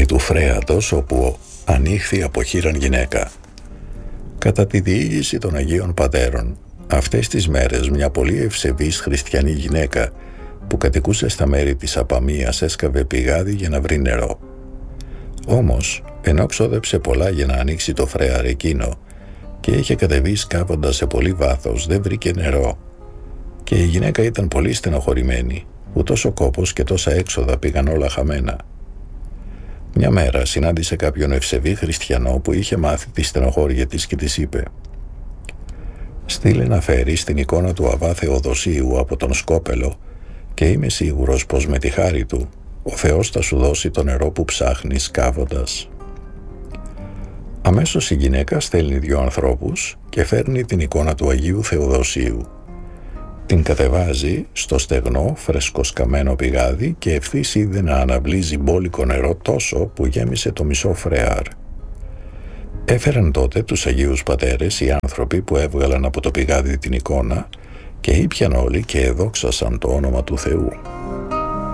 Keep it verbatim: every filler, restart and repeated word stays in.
του φρέατος, όπου ανοίχθη από χείραν γυναίκα. Κατά τη διήγηση των Αγίων Πατέρων, αυτές τις μέρες μια πολύ ευσεβής χριστιανή γυναίκα που κατοικούσε στα μέρη της Απαμίας έσκαβε πηγάδι για να βρει νερό. Όμως, ενώ ξόδεψε πολλά για να ανοίξει το φρέαρ εκείνο και είχε κατεβεί σκάβοντας σε πολύ βάθος, δεν βρήκε νερό. Και η γυναίκα ήταν πολύ στενοχωρημένη, που τόσο κόπος και τόσα έξοδα πήγαν όλα χαμένα. Μια μέρα συνάντησε κάποιον ευσεβή χριστιανό που είχε μάθει τη στενοχώρια της και της είπε: «Στείλε να φέρεις την εικόνα του Αββά Θεοδοσίου από τον Σκόπελο και είμαι σίγουρος πως με τη χάρη του ο Θεός θα σου δώσει το νερό που ψάχνεις σκάβοντας». Αμέσως η γυναίκα στέλνει δύο ανθρώπους και φέρνει την εικόνα του Αγίου Θεοδοσίου. Την κατεβάζει στο στεγνό φρεσκοσκαμμένο πηγάδι και ευθύς είδε να αναβλύζει μπόλικο νερό τόσο που γέμισε το μισό φρέαρ. Έφεραν τότε τους Αγίους Πατέρες οι άνθρωποι που έβγαλαν από το πηγάδι την εικόνα και ήπιαν όλοι και εδόξασαν το όνομα του Θεού.